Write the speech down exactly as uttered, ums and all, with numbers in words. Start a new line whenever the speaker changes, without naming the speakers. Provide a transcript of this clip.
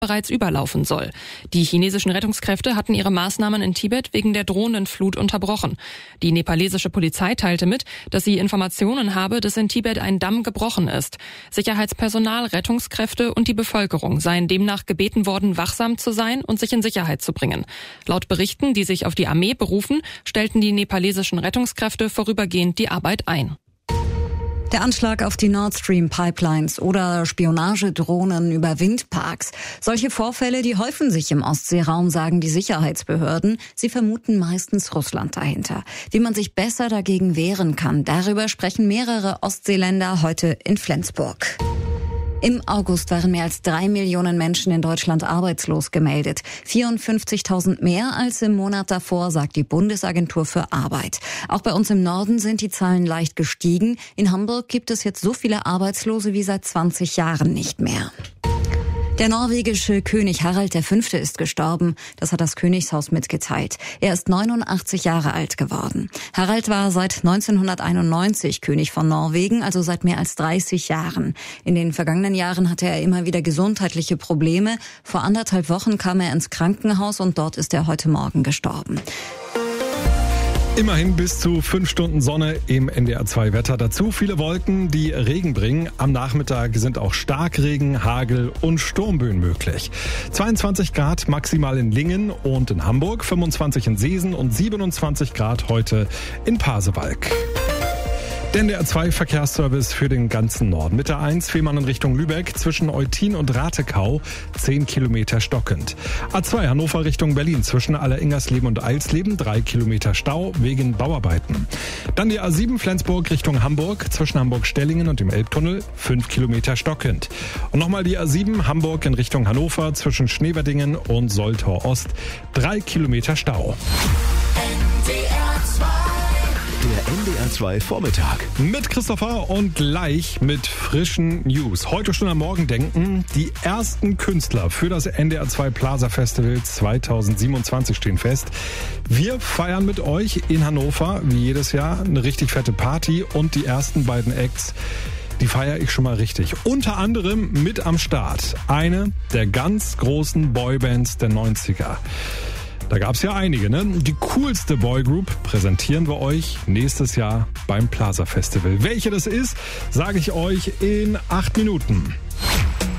bereits überlaufen soll. Die chinesischen Rettungskräfte hatten ihre Maßnahmen in Tibet wegen der drohenden Flut unterbrochen. Die nepalesische Polizei teilte mit, dass sie Informationen habe, dass in Tibet ein Damm gebrochen ist. Sicherheitspersonal, Rettungskräfte und die Bevölkerung seien demnach gebeten worden, wachsam zu sein und sich in Sicherheit zu bringen. Laut Berichten, die sich auf die Armee berufen, stellten die nepalesischen Rettungskräfte vorübergehend die Arbeit ein.
Der Anschlag auf die Nord Stream Pipelines oder Spionagedrohnen über Windparks. Solche Vorfälle, die häufen sich im Ostseeraum, sagen die Sicherheitsbehörden. Sie vermuten meistens Russland dahinter. Wie man sich besser dagegen wehren kann, darüber sprechen mehrere Ostseeländer heute in Flensburg. Im August waren mehr als drei Millionen Menschen in Deutschland arbeitslos gemeldet. vierundfünfzigtausend mehr als im Monat davor, sagt die Bundesagentur für Arbeit. Auch bei uns im Norden sind die Zahlen leicht gestiegen. In Hamburg gibt es jetzt so viele Arbeitslose wie seit zwanzig Jahren nicht mehr. Der norwegische König Harald der Fünfte ist gestorben. Das hat das Königshaus mitgeteilt. Er ist neunundachtzig Jahre alt geworden. Harald war seit neunzehnhunderteinundneunzig König von Norwegen, also seit mehr als dreißig Jahren. In den vergangenen Jahren hatte er immer wieder gesundheitliche Probleme. Vor anderthalb Wochen kam er ins Krankenhaus und dort ist er heute Morgen gestorben.
Immerhin bis zu fünf Stunden Sonne im N D R zwei Wetter. Dazu viele Wolken, die Regen bringen. Am Nachmittag sind auch Starkregen, Hagel und Sturmböen möglich. zweiundzwanzig Grad maximal in Lingen und in Hamburg, fünfundzwanzig in Seesen und siebenundzwanzig Grad heute in Pasewalk. Der N D R zwei Verkehrsservice für den ganzen Norden. Mit der eins Fehmarn in Richtung Lübeck zwischen Eutin und Ratekau zehn Kilometer stockend. A zwei Hannover Richtung Berlin zwischen Alleringersleben und Eilsleben drei Kilometer Stau wegen Bauarbeiten. Dann die A sieben Flensburg Richtung Hamburg zwischen Hamburg-Stellingen und dem Elbtunnel fünf Kilometer stockend. Und nochmal die A sieben Hamburg in Richtung Hannover zwischen Schneewerdingen und Soltau Ost drei Kilometer Stau.
Der N D R zwei Vormittag.
Mit Christopher und gleich mit frischen News. Heute schon am Morgen denken, die ersten Künstler für das N D R zwei Plaza Festival zweitausendsiebenundzwanzig stehen fest. Wir feiern mit euch in Hannover, wie jedes Jahr, eine richtig fette Party und die ersten beiden Acts, die feiere ich schon mal richtig. Unter anderem mit am Start eine der ganz großen Boybands der neunziger. Da gab's ja einige, ne? Die coolste Boygroup präsentieren wir euch nächstes Jahr beim Plaza Festival. Welche das ist, sage ich euch in acht Minuten.